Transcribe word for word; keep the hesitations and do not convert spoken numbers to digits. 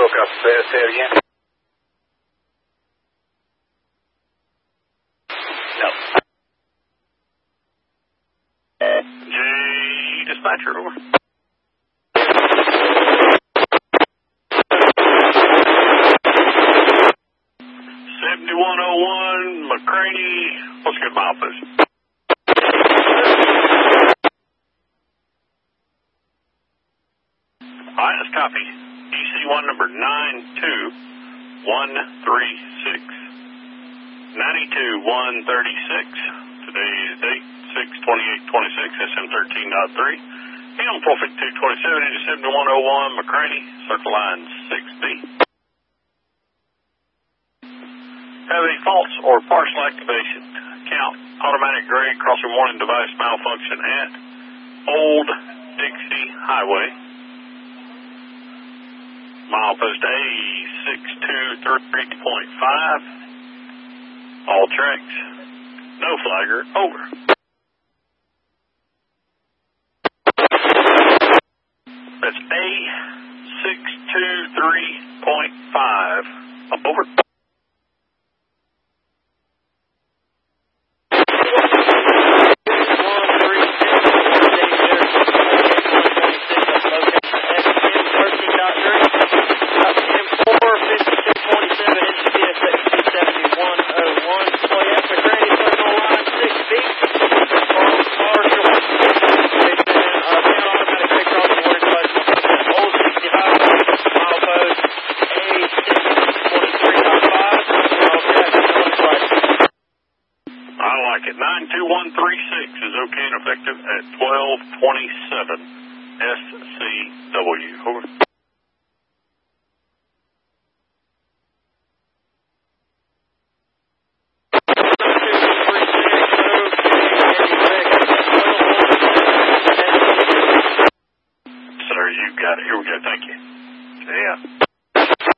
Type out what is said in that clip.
broke up. Say, say it again. No. J dispatcher, over. seventy-one oh one, McCraney. What's good mile, please? All right, let's copy. E C one number nine two one three six. ninety-two one thirty-six. Today's date, six twenty-eight twenty-six, S M thirteen point three. Ham four fifty-two twenty-seven into seventy-one oh one, McCraney, circle line six B. Have any false or partial activation, count, automatic grade, crossing warning device malfunction at Old Dixie Highway. Milepost A six two three point five. All tracks. No flagger. Over. That's A six two three point five. Over. nine two one three six is okay and effective at twelve twenty-seven S C W. Over. Sir, you got it. Here we go. Thank you. Yeah.